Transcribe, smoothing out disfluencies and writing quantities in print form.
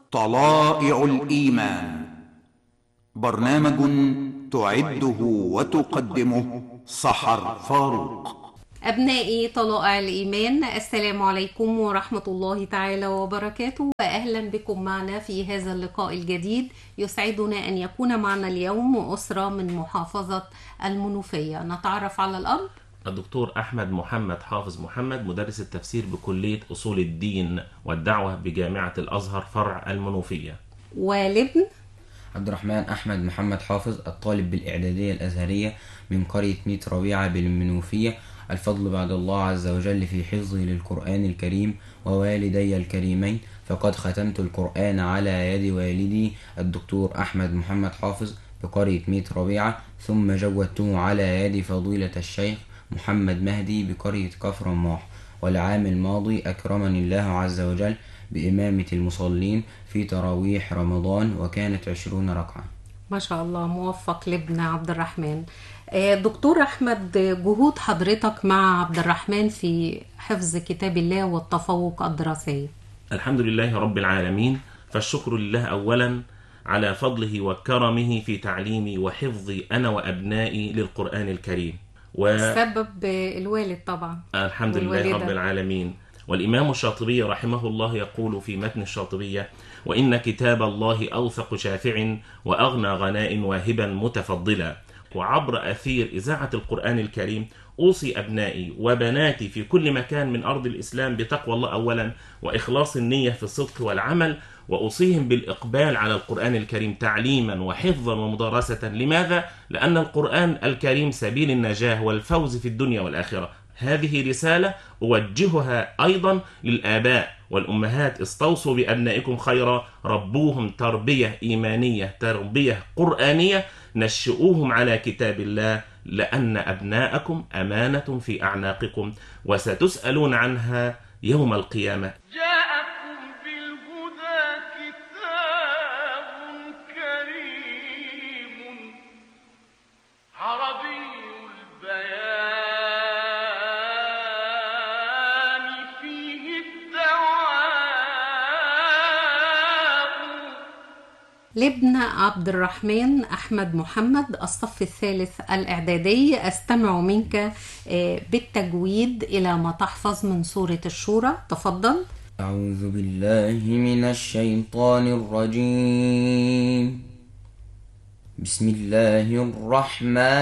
طلائع الإيمان، برنامج تعده وتقدمه سحر فاروق. أبنائي طلائع الإيمان، السلام عليكم ورحمة الله تعالى وبركاته، وأهلا بكم معنا في هذا اللقاء الجديد. يسعدنا أن يكون معنا اليوم أسرة من محافظة المنوفية. نتعرف على الأب الدكتور أحمد محمد حافظ محمد، مدرس التفسير بكلية أصول الدين والدعوة بجامعة الأزهر فرع المنوفية. والابن عبد الرحمن أحمد محمد حافظ، الطالب بالإعدادية الأزهرية من قرية ميت ربيعة بالمنوفية. الفضل بعد الله عز وجل في حفظي للقرآن الكريم ووالدي الكريمين، فقد ختمت القرآن على يد والدي الدكتور أحمد محمد حافظ بقرية ميت ربيعة، ثم جودته على يد فضيلة الشيخ محمد مهدي بقرية كفر ماح. والعام الماضي أكرمني الله عز وجل بإمامة المصلين في تراويح رمضان، وكانت 20 ركعة. ما شاء الله، موفق لابن عبد الرحمن. دكتور أحمد، جهود حضرتك مع عبد الرحمن في حفظ كتاب الله والتفوق الدراسي. الحمد لله رب العالمين، فالشكر لله أولا على فضله وكرمه في تعليمي وحفظي أنا وأبنائي للقرآن الكريم. سبب الوالد طبعا. الحمد لله رب العالمين. والإمام الشاطبي رحمه الله يقول في متن الشاطبية: وإن كتاب الله أوثق شافع وأغنى غناء واهبا متفضلا. وعبر أثير إذاعة القرآن الكريم أوصي أبنائي وبناتي في كل مكان من أرض الإسلام بتقوى الله أولا، وإخلاص النية في الصدق والعمل، وأوصيهم بالإقبال على القرآن الكريم تعليما وحفظا ومدارسة. لماذا؟ لأن القرآن الكريم سبيل النجاة والفوز في الدنيا والآخرة. هذه رسالة أوجهها أيضا للآباء والأمهات: استوصوا بأبنائكم خيرا، ربوهم تربية إيمانية، تربية قرآنية، نشئوهم على كتاب الله، لأن أبناءكم أمانة في أعناقكم وستسألون عنها يوم القيامة. جاءكم بالهدى كتاب كريم عربي البيان فيه الدواء. لابن عبد الرحمن أحمد محمد، الصف الثالث الإعدادي. أستمع منك بالتجويد إلى ما تحفظ من سورة الشورى. تفضل. أعوذ بالله من الشيطان الرجيم. بسم الله الرحمن